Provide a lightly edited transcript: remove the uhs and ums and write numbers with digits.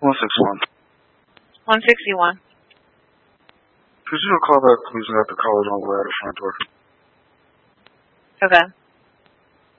161. 161. Could you call back, please? I have to call it on the way out the front door. Okay.